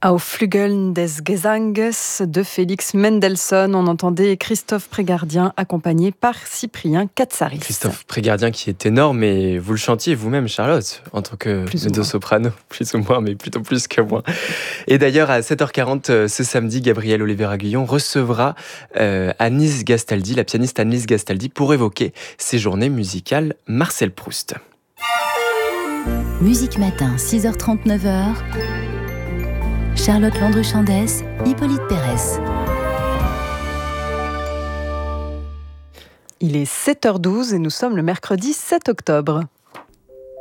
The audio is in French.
Auf Flügeln des Gesanges de Félix Mendelssohn. On entendait Christophe Prégardien accompagné par Cyprien Katsaris. Christophe Prégardien qui est énorme, mais vous le chantiez vous-même, Charlotte, en tant que mezzo-soprano. Plus ou moins, mais plutôt plus que moi. Et d'ailleurs, à 7h40 ce samedi, Gabriel Oliveira-Guillon recevra Agnès Gastaldi, la pianiste Agnès Gastaldi, pour évoquer ses journées musicales Marcel Proust. Musique Matin, 6h30, 9h. Charlotte Landru-Chandès, Hippolyte Pérez. Il est 7h12 et nous sommes le mercredi 7 octobre.